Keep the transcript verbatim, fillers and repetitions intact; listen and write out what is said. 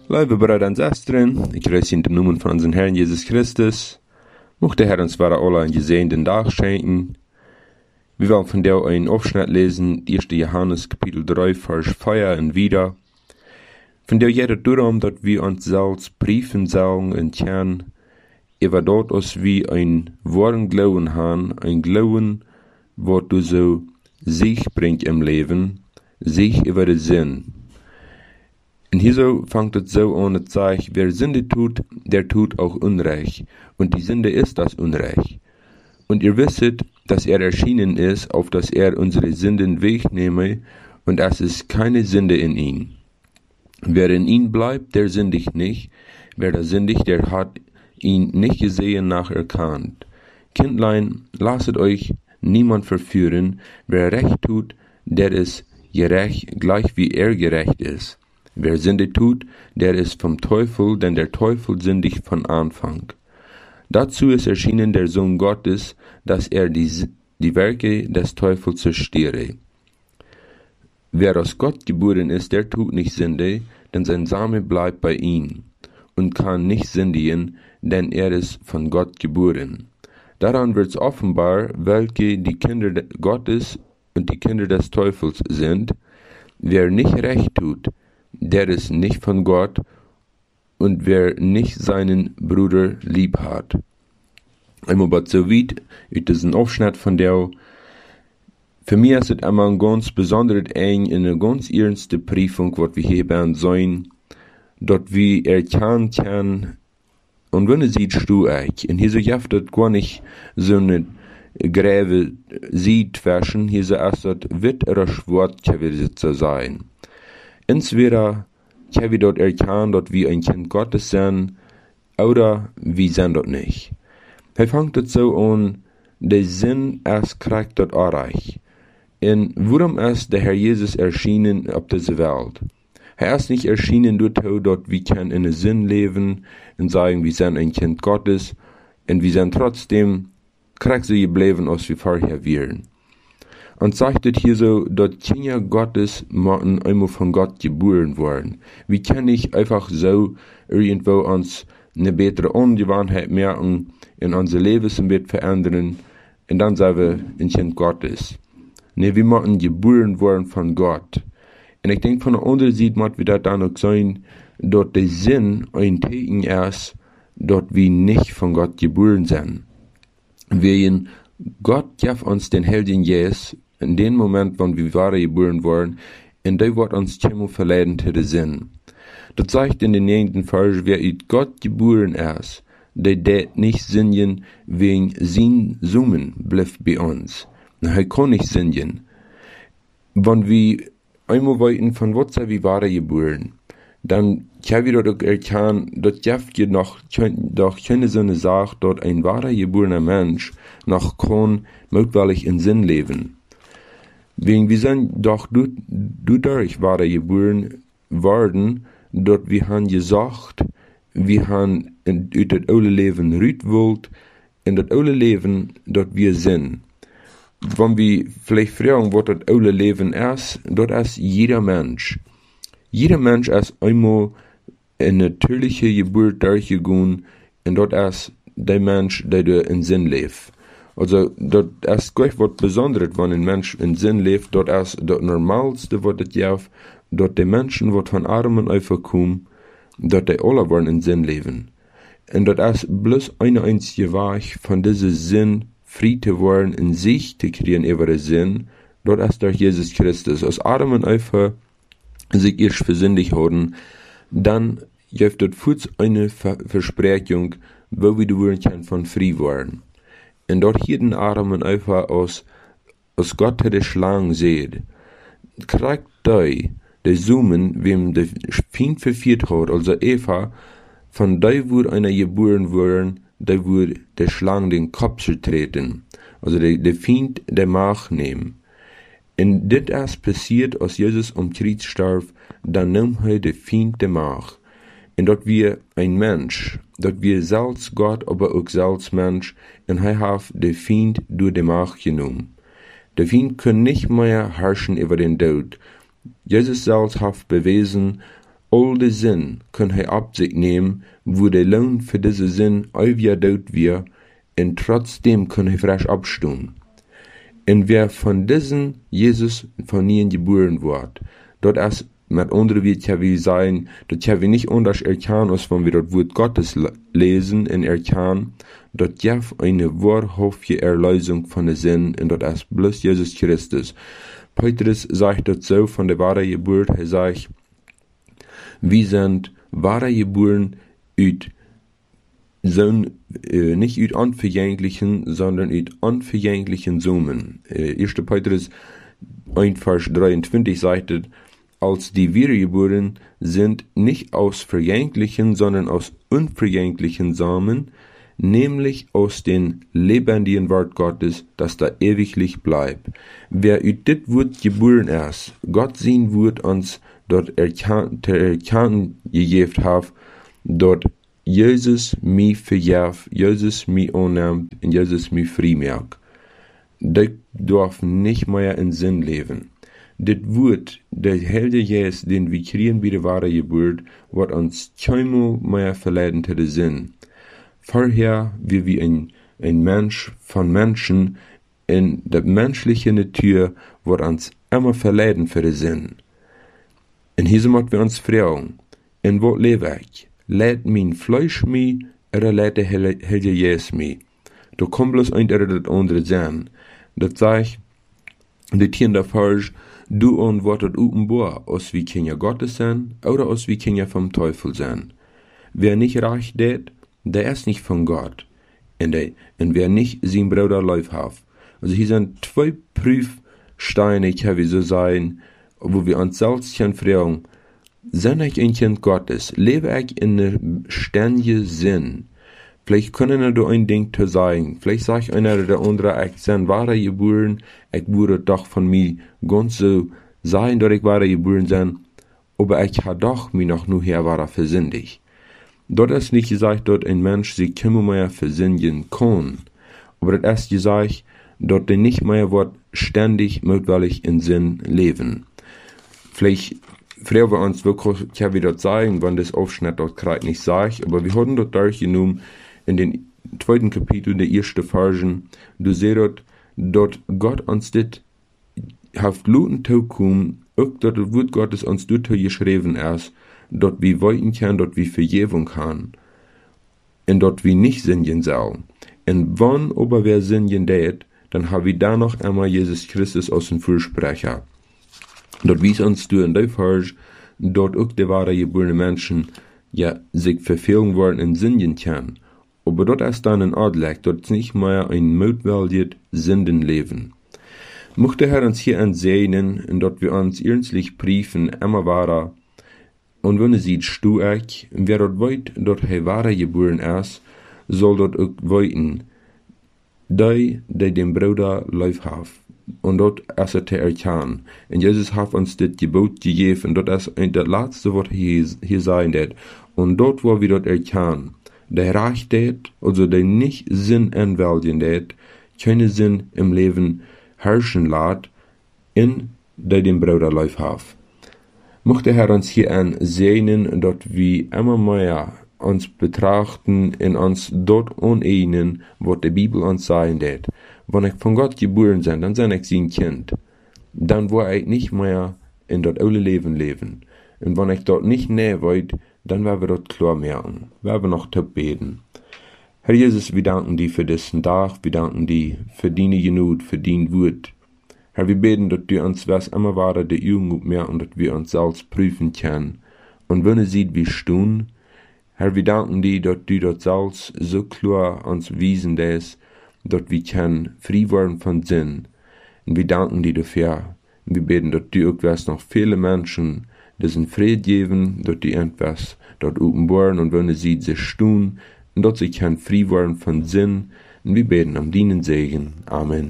Liebe Brüder und Schwestern, ich grüße in dem Namen von unserem Herrn Jesus Christus. Möchte der Herr uns wahre alle einen gesegneten Tag schenken. Wir wollen von der einen Aufschnitt lesen, erster Johannes Kapitel drei, Vers vier und wieder. Von der jeder darum, dass wir uns selbst prüfen sollen und kennen, über dort uns wie ein wahren Glauben haben, ein Glauben, was du so sich bringt im Leben, sich über den Sinn. Und hier so fängt es so an, es sagt, wer Sünde tut, der tut auch Unrecht. Und die Sünde ist das Unrecht. Und ihr wisset, dass er erschienen ist, auf dass er unsere Sünden wegnehme, und es ist keine Sünde in ihm. Wer in ihm bleibt, der sündigt nicht. Wer da sündigt, der hat ihn nicht gesehen, nach erkannt. Kindlein, lasset euch niemand verführen. Wer Recht tut, der ist gerecht, gleich wie er gerecht ist. Wer Sünde tut, der ist vom Teufel, denn der Teufel sündigt von Anfang. Dazu ist erschienen der Sohn Gottes, dass er die, die Werke des Teufels zerstöre. Wer aus Gott geboren ist, der tut nicht Sünde, denn sein Same bleibt bei ihm und kann nicht sündigen, denn er ist von Gott geboren. Daran wird's offenbar, welche die Kinder Gottes und die Kinder des Teufels sind. Wer nicht recht tut, der ist nicht von Gott, und wer nicht seinen Bruder lieb hat. Einmal aber so weit, ist das ein Aufschnitt von der, für mich ist es einmal ein ganz besonderes eng, in eine ganz ernste Prüfung, was wir hier werden sollen, dort wir erkennen können, und wenn es sieht, stu ich, und hier so jaft das gar nicht so eine Gräbe sieht waschen, hier so erst das wird oder schwort zu sein. Entweder kann wir dort erkennen, dass wir ein Kind Gottes sind, oder wir sind dort nicht. Er fängt es so an, der Sinn erst kriegt dort erreicht. Und warum ist der Herr Jesus erschienen auf dieser Welt? Er ist nicht erschienen dazu, dass wir können in den Sinn leben und sagen, wir sind ein Kind Gottes, und wir sind trotzdem kriegt so geblieben, als wir vorher wären. Und sagt es hier so, dass Kinder Gottes müssen einmal von Gott geboren worden. Wie kann ich einfach so irgendwo uns eine bessere Ungewohnheit merken, in unser Lebensbild verändern, und dann sagen wir ein Kind Gottes. Ne, wir müssen geboren worden von Gott. Und ich denke, von der anderen Seite muss wir das dann auch sein, dass der Sinn ein Teken ist, dass wir nicht von Gott geboren sind. Wir Gott gab uns den Heiligen Geist, in dem Moment, wann wir waren geboren worden, und der wird uns immer verleiten zu den Sinn. Das sagt in den neunten Vers, wer in Gott geboren ist, der det nicht singen wegen sein Summen bleibt bei uns. Er kann nicht singen. Wenn wir einmal weiten von was wir waren geboren, dann können wir doch erkennen, dass ja noch doch keine so eine Sache, dass ein wahrer geborener Mensch noch kann möglich in Sinn leben. Wegen wir sind doch dadurch wahre geboren worden, dort wir han gesagt, wir han in das alte Leben rüt wollt, in das alte Leben, dort wir sind. Wenn wir vielleicht fragen, was das alte Leben ist, dort ist jeder Mensch. Jeder Mensch ist einmal in natürliche Geburt durchgegangen, und dort ist der Mensch, der in Sinn lebt. Also, dort ist gleich was Besonderes, wenn ein Mensch in Sinn lebt, dort ist das Normalste, was das gibt, dort die Menschen, die von Armen einfach kommen, dort die alle wollen in Sinn leben. Und dort ist bloß eine einzige Weg, von diesem Sinn frei zu werden, in sich zu kriegen über den Sinn, dort ist durch Jesus Christus. Als Armen einfach sich erst versündigt haben, dann gibt es kurz eine Ver Versprechung, wo wir die können von frei werden. Und dort hier den Armen einfach aus, aus Gott der Schlange seht, kriegt die, die Summen, wem der Feind verführt hat, also Eva, von der wurde einer geboren worden, der wurde der Schlange den Kopf zu treten. Also der, der Feind der Macht nehmen. Und das ist passiert, als Jesus am Kreuz starb, dann nahm er der Feind der Macht. Und dort wir ein Mensch, dort wir selbst Gott, aber auch selbst Mensch, und er hat den Feind durch die Macht genommen. Der Feind kann nicht mehr herrschen über den Tod. Jesus selbst hat bewiesen, all de Sinn kann hij op sich nehmen, wo der Lohn für diese Sinn ewig dort wir, und trotzdem kann hij frisch abstehen. Und wer von diesen Jesus von ihnen geboren wird, dort ist mit anderen wird ja wie sein, dort ja wir nicht anders erkennen, als wenn wir dort Wort Gottes lesen und erkennen, dort ja eine wahrhaftige Erlösung von der Sinn, und dort ist bloß Jesus Christus. Petrus sagt dort so von der wahren Geburt, er sagt, wir sind wahre geboren uit zo'n, äh, nicht uit unvergänglichen, sondern uit unvergänglichen Samen. Äh, erster Petrus eins Vers dreiundzwanzig sagt, als die Wiedergeboren sind nicht aus vergänglichen, sondern aus unvergänglichen Samen, nämlich aus dem lebendigen Wort Gottes, das da ewiglich bleibt. Wer uit dit Wort geboren ist, Gott sein Wort uns dort erkannt gegeben hat, dort Jesus mich verjährt, Jesus mich annimmt und Jesus mich frei macht. Das darf nicht mehr in Sinn leben. Das Wort, der Heilige Geist, den wir kriegen bei der wahren Geburt, wird uns keinmal mehr verleiten zu den Sinn. Vorher, wie wir ein, ein Mensch von Menschen, in der menschlichen Natur, wird uns immer verleiten für den Sinn. Und hier müssen wir uns fragen, in wo lebe ich? Lädt mein Fleisch mich, oder lädt der Heilige Geist mich? Da kommt bloß ein oder das andere sein. Das sagt, das hier in der Vers, du antwortet offenbar, aus wie Kinder Gottes sein, oder aus wie Kinder vom Teufel sein. Wer nicht recht tät, der ist nicht von Gott. Und, der, und wer nicht sein Bruder lieb hat. Also hier sind zwei Prüfsteine, wie so sein, wo wir uns selbst fragen, sind ich ein Kind Gottes? Lebe ich in einem ständigen Sinn? Vielleicht können da ein Ding zu sagen. Vielleicht sagt einer oder andere, ich bin wahre geboren, ich würde doch von mir ganz so sein, dass ich wahre geboren bin, aber ich habe doch mich noch nur her wahre versündigt. Dort ist nicht gesagt, dass ein Mensch sich immer mehr versündigen kann, aber das ist gesagt, dass er nicht mehr wird ständig mutwillig in Sinn leben. Vielleicht fragen wir uns wirklich, ich habe wieder sagen, wann das Aufschnitt dort gerade nicht sagt, aber wir haben dort durchgenommen, in den zweiten Kapitel der ersten Versen, du siehst dort, dort Gott uns dit haft luten taukum, auch dort das Wort Gottes uns dort geschrieben ist, dort wie wollten kann, dort wie Vergebung kann, und dort wie nicht singen soll. Und wann aber wer singen tät, dann haben wir da noch einmal Jesus Christus aus dem Fürsprecher. Dort wies uns du in der Vers, dort auch die wahre geborene Menschen, ja, sich verfehlen worden in singen kann. Aber dort ist dann ein Adleck, dort nicht mehr ein mutwilliges Sündenleben. Möchte der Herr uns hier entsehnen, und dort wir uns ernstlich prüfen, immer wahrer, und wenn er sieht, stu ich, wer dort weit, dort er wahre geboren ist, soll dort auch weiten, die, die dem Bruder lieb hat. Und dort ist er zu erkennen. Und Jesus hat uns das Gebot gegeben, und dort ist das letzte Wort hier, hier sein wird. Und dort, wo wir dort erkennen, der recht tät, also der nicht Sinn anwählen tät, keine Sinn im Leben herrschen lässt, in der den Bruder lieb hat. Möchte Herr uns hier ansehen, dort wir immer mehr uns betrachten und uns dort uneinen, was die Bibel uns sagen tät. Wenn ich von Gott geboren bin, dann bin ich sein Kind. Dann will ich nicht mehr in dort alte Leben leben. Und wenn ich dort nicht näher wollt, dann werden wir dort klar merken. Wir werden noch top beten. Herr Jesus, wir danken dir für diesen Tag, wir danken dir für deine Genut, für dein Wort. Herr, wir beten, dass du uns was immer weiter der Jugend mehr und dass wir uns selbst prüfen können. Und wenn ihr seht, wie stehen, Herr, wir danken dir, dass du dort selbst so klar uns wiesen lässt, dass wir können frei werden von Sinn. Und wir danken dir dafür. Und wir beten, dass du auch was noch viele Menschen diesen Frieden geben, dass die etwas dort offenbaren und wenn sie sich tun, und dass sie können frei werden von Sinn. Und wir beten um deinen Segen. Amen.